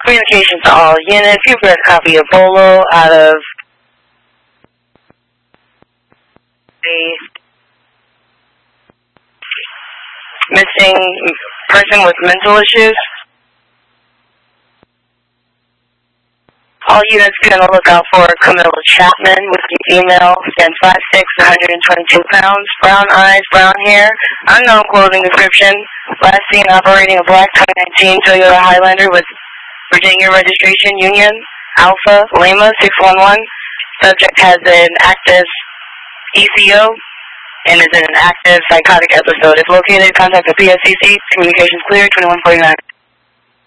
Communications to all units. You've got a copy of Bolo out of a missing person with mental issues. All units be on the lookout for Camilla Chapman, whiskey female, stands 5'6", 122 pounds, brown eyes, brown hair, unknown clothing description, last seen operating a black 2019 Toyota Highlander with Virginia registration, Union, Alpha, Lima, 611. Subject has an active ECO and is in an active psychotic episode. If located, contact the PSCC. Communications clear, 2149.